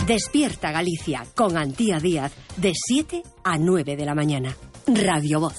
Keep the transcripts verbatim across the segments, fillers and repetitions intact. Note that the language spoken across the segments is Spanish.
Despierta Galicia con Antía Díaz de siete a nueve de la mañana. Radio Voz.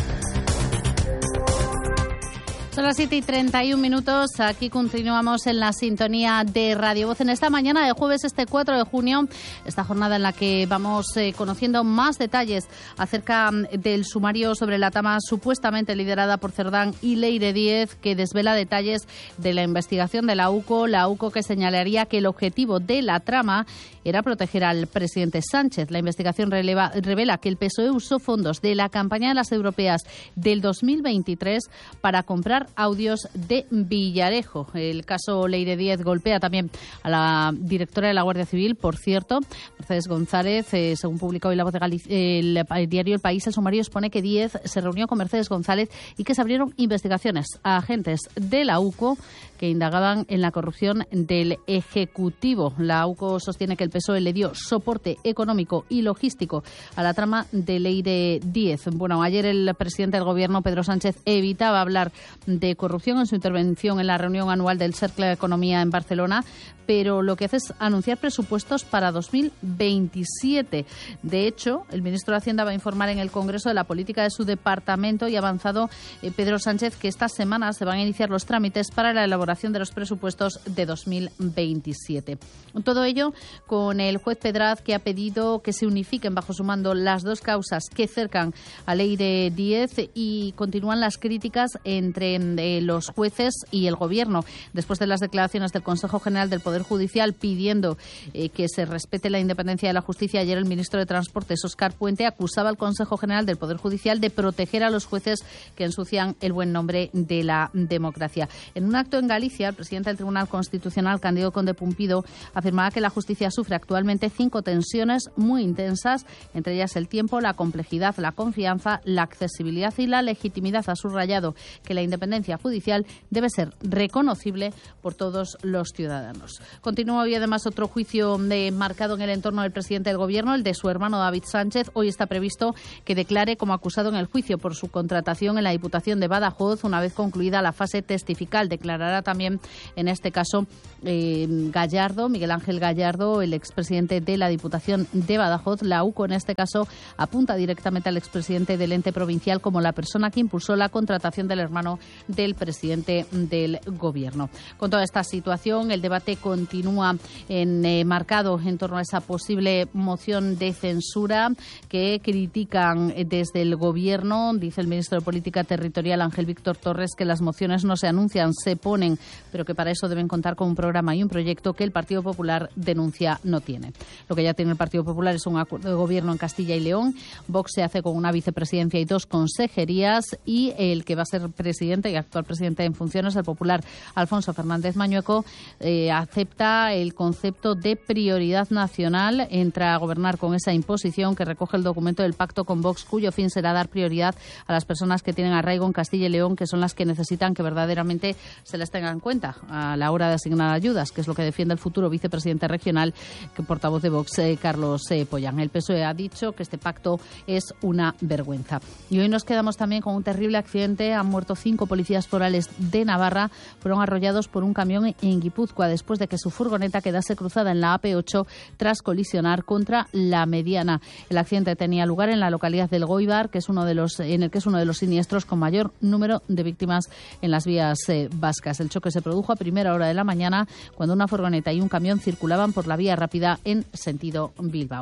Son las siete y treinta y un minutos. Aquí continuamos en la sintonía de Radio Voz en esta mañana de jueves, este cuatro de junio. Esta jornada en la que vamos eh, conociendo más detalles acerca del sumario sobre la trama supuestamente liderada por Cerdán y Leire Díez, que desvela detalles de la investigación de la UCO. La UCO que señalaría que el objetivo de la trama era proteger al presidente Sánchez. La investigación releva, revela que el P S O E usó fondos de la campaña de las europeas del dos mil veintitrés para comprar audios de Villarejo. El caso Leire Díez golpea también a la directora de la Guardia Civil, por cierto, Mercedes González. Eh, según publica hoy La Voz de Galicia, el, el diario El País, el sumario expone que Díez se reunió con Mercedes González y que se abrieron investigaciones a agentes de la UCO que indagaban en la corrupción del Ejecutivo. La UCO sostiene que el P S O E le dio soporte económico y logístico a la trama de Leire Díez. Bueno, ayer el presidente del Gobierno, Pedro Sánchez, evitaba hablar de corrupción en su intervención en la reunión anual del Cercle de Economía en Barcelona, pero lo que hace es anunciar presupuestos para dos mil veintisiete. De hecho, el ministro de Hacienda va a informar en el Congreso de la política de su departamento y ha avanzado eh, Pedro Sánchez que esta semana se van a iniciar los trámites para la elaboración de los presupuestos de dos mil veintisiete. Todo ello con el juez Pedraz, que ha pedido que se unifiquen bajo su mando las dos causas que cercan a Leire Díez, y continúan las críticas entre eh, los jueces y el Gobierno después de las declaraciones del Consejo General del Poder Judicial pidiendo eh, que se respete la independencia de la justicia. Ayer el ministro de Transportes, Óscar Puente, acusaba al Consejo General del Poder Judicial de proteger a los jueces que ensucian el buen nombre de la democracia. En un acto en Galicia, el presidente del Tribunal Constitucional, Cándido Conde Pumpido, afirmaba que la justicia sufre actualmente cinco tensiones muy intensas, entre ellas el tiempo, la complejidad, la confianza, la accesibilidad y la legitimidad. Ha subrayado que la independencia judicial debe ser reconocible por todos los ciudadanos. Continúa hoy además otro juicio de, marcado en el entorno del presidente del Gobierno, el de su hermano David Sánchez. Hoy está previsto que declare como acusado en el juicio por su contratación en la Diputación de Badajoz una vez concluida la fase testifical. Declarará también en este caso eh, Gallardo, Miguel Ángel Gallardo, el expresidente de la Diputación de Badajoz. La UCO en este caso apunta directamente al expresidente del ente provincial como la persona que impulsó la contratación del hermano del presidente del Gobierno. Con toda esta situación, el debate continúa en, eh, marcado en torno a esa posible moción de censura que critican desde el Gobierno. Dice el ministro de Política Territorial, Ángel Víctor Torres, que las mociones no se anuncian, se ponen, pero que para eso deben contar con un programa y un proyecto que el Partido Popular denuncia no tiene. Lo que ya tiene el Partido Popular es un acuerdo de gobierno en Castilla y León. Vox se hace con una vicepresidencia y dos consejerías, y el que va a ser presidente y actual presidente en funciones, el popular Alfonso Fernández Mañueco, eh, acepta el concepto de prioridad nacional. Entra a gobernar con esa imposición que recoge el documento del pacto con Vox, cuyo fin será dar prioridad a las personas que tienen arraigo en Castilla y León, que son las que necesitan que verdaderamente se les tenga en cuenta a la hora de asignar ayudas, que es lo que defiende el futuro vicepresidente regional, que portavoz de Vox, eh, Carlos eh, Pollán. El P S O E ha dicho que este pacto es una vergüenza. Y hoy nos quedamos también con un terrible accidente. Han muerto cinco policías forales de Navarra. Fueron arrollados por un camión en Guipúzcoa después de que su furgoneta quedase cruzada en la A P ocho tras colisionar contra la mediana. El accidente tenía lugar en la localidad del Goibar, que es uno de los, en el que es uno de los siniestros con mayor número de víctimas en las vías eh, vascas. El choque se produjo a primera hora de la mañana cuando una furgoneta y un camión circulaban por la vía rápida en sentido Bilbao.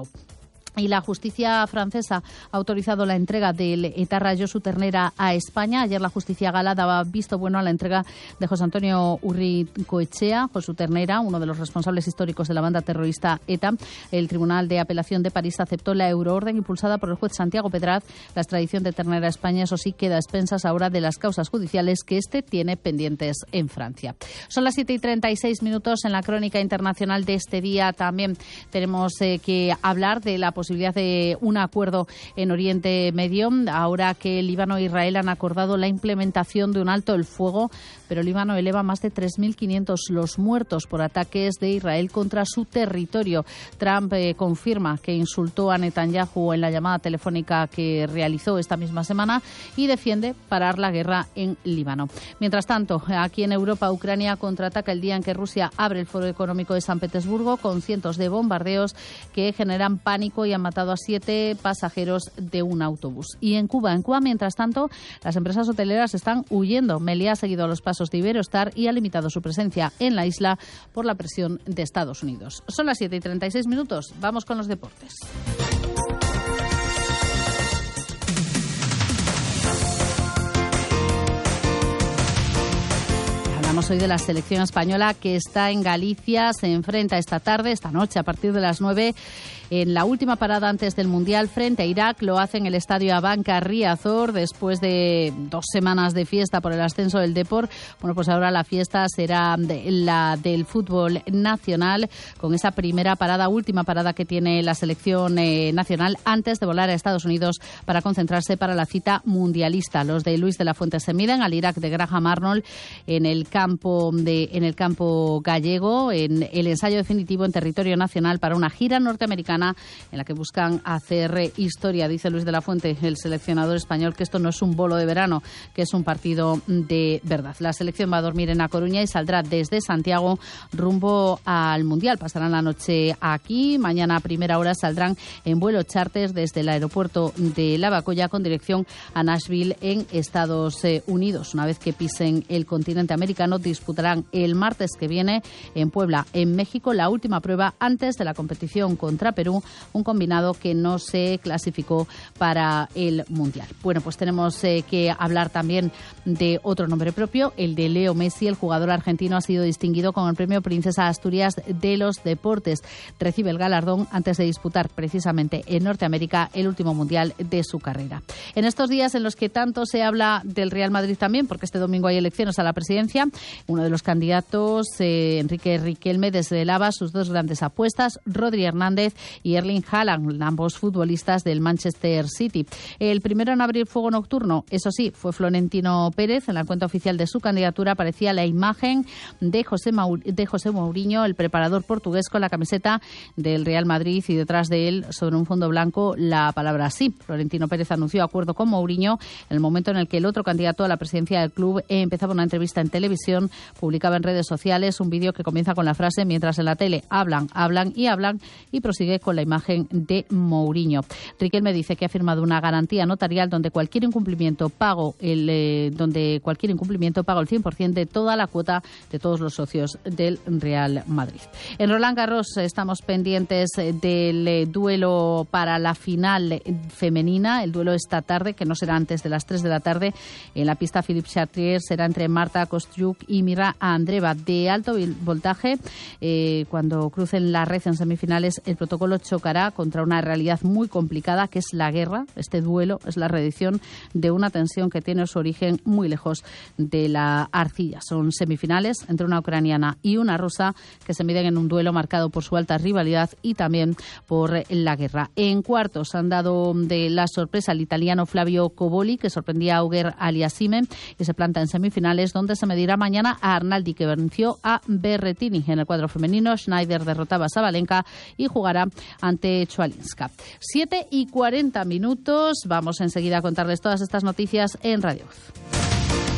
Y la justicia francesa ha autorizado la entrega del etarra Josu Ternera a España. Ayer la justicia gala daba visto bueno a la entrega de José Antonio Urricoechea, Josu Ternera, uno de los responsables históricos de la banda terrorista ETA. El Tribunal de Apelación de París aceptó la euroorden impulsada por el juez Santiago Pedraz. La extradición de Ternera a España, eso sí, queda a expensas ahora de las causas judiciales que este tiene pendientes en Francia. Son las siete y treinta y seis minutos. En la crónica internacional de este día también tenemos eh, que hablar de la posibilidad posibilidad de un acuerdo en Oriente Medio, ahora que Líbano e Israel han acordado la implementación de un alto el fuego, pero Líbano eleva más de tres mil quinientos los muertos por ataques de Israel contra su territorio. Trump eh, confirma que insultó a Netanyahu en la llamada telefónica que realizó esta misma semana y defiende parar la guerra en Líbano. Mientras tanto, aquí en Europa, Ucrania contraataca el día en que Rusia abre el Foro Económico de San Petersburgo con cientos de bombardeos que generan pánico y han matado a siete pasajeros de un autobús. Y en Cuba, en Cuba, mientras tanto, las empresas hoteleras están huyendo. Meliá ha seguido los pasos de Iberostar y ha limitado su presencia en la isla por la presión de Estados Unidos. Son las siete y treinta y seis minutos. Vamos con los deportes. Hablamos hoy de la selección española que está en Galicia, se enfrenta esta tarde, esta noche, a partir de las nueve, en la última parada antes del Mundial frente a Irak. Lo hace en el estadio Abanca Riazor después de dos semanas de fiesta por el ascenso del Depor. Bueno, pues ahora la fiesta será de, la del fútbol nacional, con esa primera parada, última parada que tiene la selección eh, nacional antes de volar a Estados Unidos para concentrarse para la cita mundialista. Los de Luis de la Fuente se miden al Irak de Graham Arnold en el campo de en el campo gallego, en el ensayo definitivo en territorio nacional para una gira norteamericana en la que buscan hacer historia. Dice Luis de la Fuente, el seleccionador español, que esto no es un bolo de verano, que es un partido de verdad. La selección va a dormir en A Coruña y saldrá desde Santiago rumbo al Mundial. Pasarán la noche aquí. Mañana a primera hora saldrán en vuelo charter desde el aeropuerto de Lavacolla con dirección a Nashville en Estados Unidos. Una vez que pisen el continente americano, disputarán el martes que viene en Puebla, en México, la última prueba antes de la competición contra Perú, un combinado que no se clasificó para el Mundial. Bueno, pues tenemos eh, que hablar también de otro nombre propio, el de Leo Messi. El jugador argentino ha sido distinguido con el premio Princesa Asturias de los Deportes. Recibe el galardón antes de disputar precisamente en Norteamérica el último Mundial de su carrera. En estos días en los que tanto se habla del Real Madrid también, porque este domingo hay elecciones a la presidencia, uno de los candidatos, eh, Enrique Riquelme, desvelaba sus dos grandes apuestas, Rodri Hernández y Erling Haaland, ambos futbolistas del Manchester City. El primero en abrir fuego nocturno, eso sí, fue Florentino Pérez. En la cuenta oficial de su candidatura aparecía la imagen de José, Maur- de José Mourinho, el preparador portugués, con la camiseta del Real Madrid y detrás de él, sobre un fondo blanco, la palabra sí. Florentino Pérez anunció acuerdo con Mourinho en el momento en el que el otro candidato a la presidencia del club empezaba una entrevista en televisión, publicaba en redes sociales un vídeo que comienza con la frase: mientras en la tele hablan, hablan y hablan, y prosigue con la imagen de Mourinho. Riquelme dice que ha firmado una garantía notarial donde cualquier incumplimiento pago el eh, donde cualquier incumplimiento paga el cien por ciento de toda la cuota de todos los socios del Real Madrid. En Roland Garros estamos pendientes del eh, duelo para la final femenina, el duelo esta tarde, que no será antes de las tres de la tarde en la pista Philippe Chatrier. Será entre Marta Kostyuk y Mira Andreeva. De alto voltaje, eh, cuando crucen la red en semifinales, el protocolo chocará contra una realidad muy complicada, que es la guerra. Este duelo es la reedición de una tensión que tiene su origen muy lejos de la arcilla. Son semifinales entre una ucraniana y una rusa que se miden en un duelo marcado por su alta rivalidad y también por la guerra. En cuartos han dado de la sorpresa al italiano Flavio Coboli, que sorprendía a Auger Aliassime, y se planta en semifinales, donde se medirá mañana a Arnaldi, que venció a Berrettini. En el cuadro femenino, Schneider derrotaba a Sabalenka y jugará ante Chualinska. siete y cuarenta minutos. Vamos enseguida a contarles todas estas noticias en Radio Voz.